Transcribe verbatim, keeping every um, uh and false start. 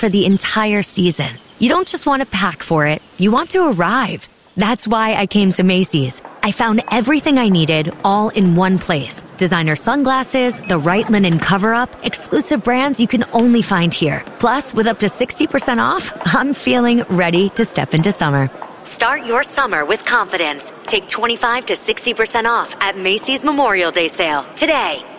for the entire season. You don't just want to pack for it, you want to arrive. That's why I came to Macy's. I found everything I needed all in one place. Designer sunglasses, the right linen cover-up, exclusive brands you can only find here. Plus, with up to sixty percent off, I'm feeling ready to step into summer. Start your summer with confidence. Take twenty-five to sixty percent off at Macy's Memorial Day sale today.